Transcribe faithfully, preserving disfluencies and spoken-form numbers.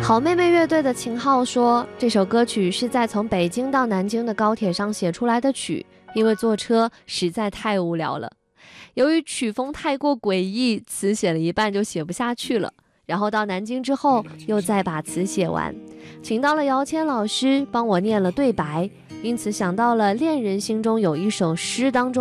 好妹妹乐队的秦昊说，这首歌曲是在从北京到南京的高铁上写出来的曲，因为坐车实在太无聊了。由于曲风太过诡异，词写了一半就写不下去了，然后到南京之后又再把词写完，请到了姚谦老师帮我念了对白，因此想到了恋人心中有一首诗当中